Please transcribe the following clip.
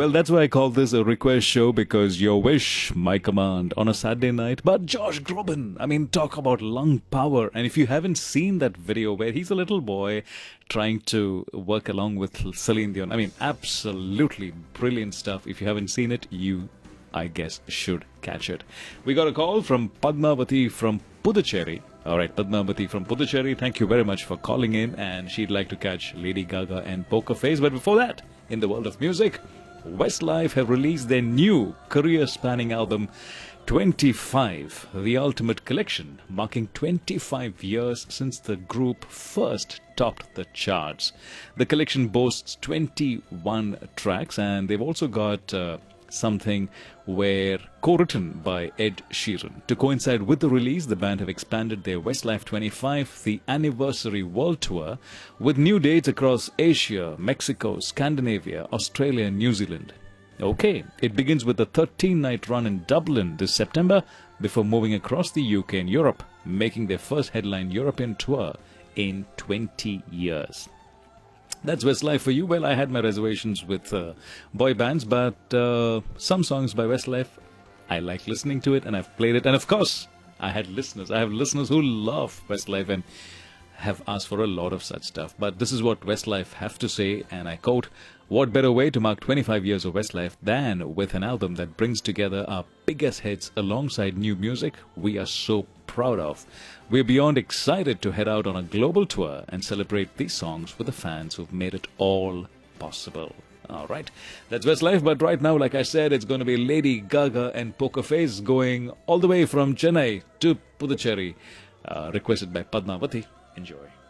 Well, that's why I call this a request show because your wish, my command on a Saturday night. But Josh Groban, I mean, talk about lung power. And if you haven't seen that video where he's a little boy trying to work along with Celine Dion, I mean, absolutely brilliant stuff. If you haven't seen it, you, I guess, should catch it. We got a call from Padmavati from Puducherry. All right, Padmavati from Puducherry, thank you very much for calling in. And she'd like to catch Lady Gaga and Poker Face. But before that, in the world of music, Westlife have released their new career-spanning album 25, The Ultimate Collection, marking 25 years since the group first topped the charts. The collection boasts 21 tracks, and they've also got something where co-written by Ed Sheeran. To coincide with the release, the band have expanded their Westlife 25, the anniversary world tour, with new dates across Asia, Mexico, Scandinavia, Australia and New Zealand. Okay, it begins with a 13-night run in Dublin this September before moving across the UK and Europe, making their first headline European tour in 20 years. That's Westlife for you. Well, I had my reservations with boy bands, but some songs by Westlife, I like listening to it and I've played it. And of course, I have listeners who love Westlife and have asked for a lot of such stuff. But this is what Westlife have to say, and I quote, "What better way to mark 25 years of Westlife than with an album that brings together our biggest hits alongside new music we are so proud of. We're beyond excited to head out on a global tour and celebrate these songs with the fans who've made it all possible." All right, that's Westlife. But right now, like I said, it's going to be Lady Gaga and Poker Face going all the way from Chennai to Puducherry, requested by Padmavati. Enjoy.